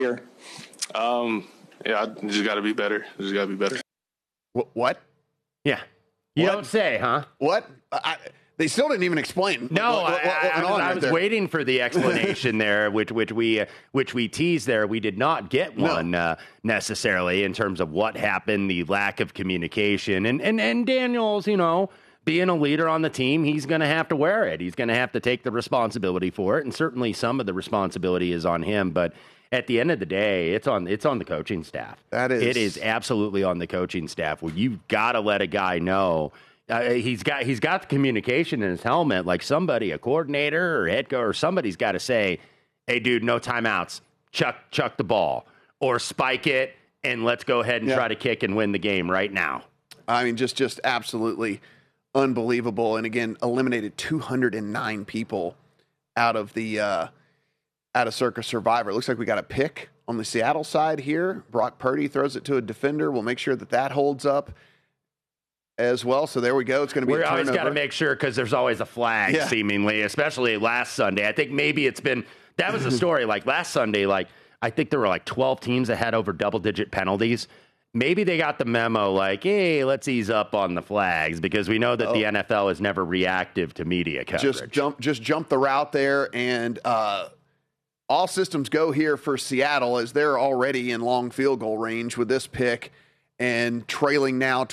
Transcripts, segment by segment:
here? Yeah, I just got to be better. Just got to be better. What? Yeah. You don't say, huh? What? They still didn't even explain. No, what went on I was waiting for the explanation there, which we teased there. We did not get one necessarily in terms of what happened, the lack of communication, and Daniels, being a leader on the team, he's going to have to wear it. He's going to have to take the responsibility for it, and certainly some of the responsibility is on him. But at the end of the day, it's on the coaching staff. It is absolutely on the coaching staff. Well, you've got to let a guy know. He's got the communication in his helmet. Like somebody, a coordinator or head coach, or somebody's got to say, "Hey, dude, no timeouts. Chuck the ball, or spike it, and let's go ahead and try to kick and win the game right now." I mean, just absolutely unbelievable. And again, eliminated 209 people out of Circa Survivor. It looks like we got a pick on the Seattle side here. Brock Purdy throws it to a defender. We'll make sure that holds up as well. So there we go. It's going to be a turnover. We always got to make sure because there's always a flag, seemingly, especially last Sunday. I think maybe that was the story. Like last Sunday, I think there were 12 teams that had over double-digit penalties. Maybe they got the memo like, hey, let's ease up on the flags because we know that the NFL is never reactive to media coverage. Just jump the route there, and all systems go here for Seattle as they're already in long field goal range with this pick and trailing now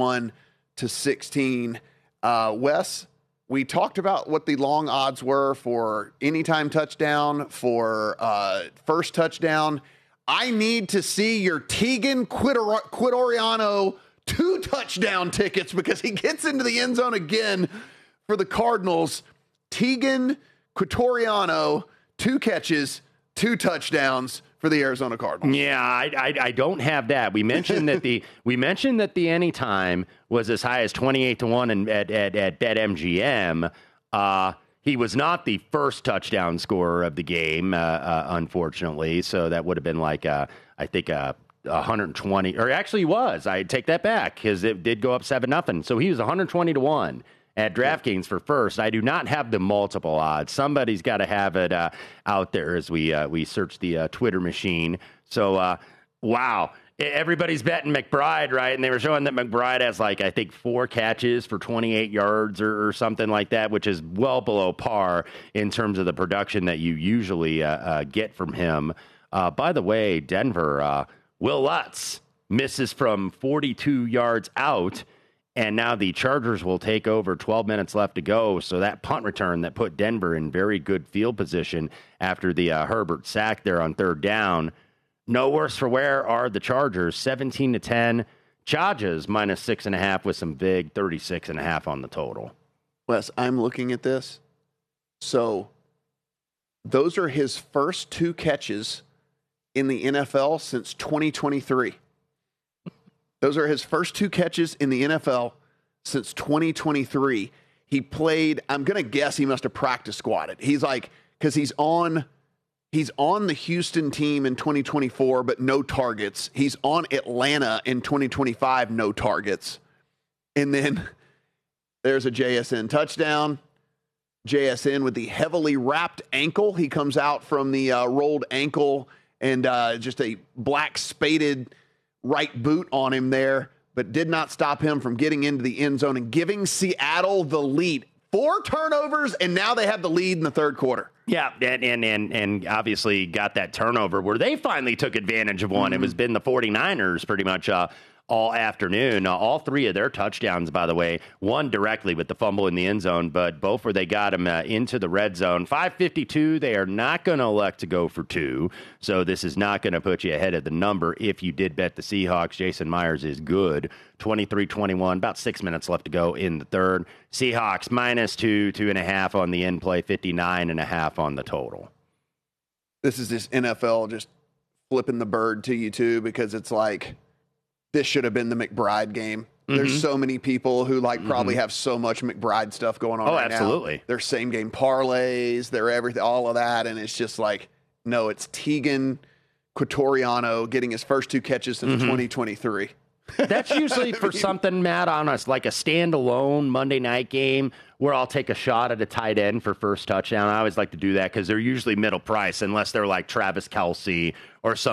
21-16. Wes, we talked about what the long odds were for anytime touchdown, for first touchdown. I need to see your Tegan Quitoriano 2 touchdown tickets because he gets into the end zone again for the Cardinals. Tegan Quitoriano, 2 catches, 2 touchdowns for the Arizona Cardinals. Yeah, I don't have that. We mentioned that the anytime was as high as 28-1 at BetMGM. He was not the first touchdown scorer of the game, unfortunately. So that would have been I think 120, or actually he was. I take that back because it did go up 7-0. So he was 120-1 at DraftKings for first. I do not have the multiple odds. Somebody's got to have it out there as we search the Twitter machine. So wow. Everybody's betting McBride, right? And they were showing that McBride has I think 4 catches for 28 yards or something like that, which is well below par in terms of the production that you usually get from him. By the way, Denver, Will Lutz misses from 42 yards out, and now the Chargers will take over. 12 minutes left to go. So that punt return that put Denver in very good field position after the Herbert sack there on 3rd down. No worse for wear are the Chargers, 17-10. Chargers minus 6.5 with some big 36.5 on the total. Wes, I'm looking at this. So those are his first 2 catches in the NFL since 2023. Those are his first 2 catches in the NFL since 2023. He played, I'm going to guess he must have practice squatted. Because he's on the Houston team in 2024, but no targets. He's on Atlanta in 2025, no targets. And then there's a JSN touchdown. JSN with the heavily wrapped ankle. He comes out from the rolled ankle and just a black spaded right boot on him there, but did not stop him from getting into the end zone and giving Seattle the lead. 4 turnovers, and now they have the lead in the 3rd quarter. Yeah, and obviously got that turnover where they finally took advantage of one. It was been the 49ers pretty much all afternoon. All 3 of their touchdowns, by the way, one directly with the fumble in the end zone, but both where they got them into the red zone. 5:52, they are not going to elect to go for 2, so this is not going to put you ahead of the number if you did bet the Seahawks. Jason Myers is good. 23-21, about 6 minutes left to go in the 3rd. Seahawks minus 2.5 on the end play, 59.5 on the total. This is this NFL just flipping the bird to you, too, because it's this should have been the McBride game. Mm-hmm. There's so many people who probably have so much McBride stuff going on right absolutely. Now. Their same game parlays, their everything, all of that. And it's just no, it's Tegan Quitoriano getting his first 2 catches since 2023. That's usually for something, Matt, on us, like a standalone Monday night game where I'll take a shot at a tight end for first touchdown. I always like to do that because they're usually middle price unless they're like Travis Kelce or some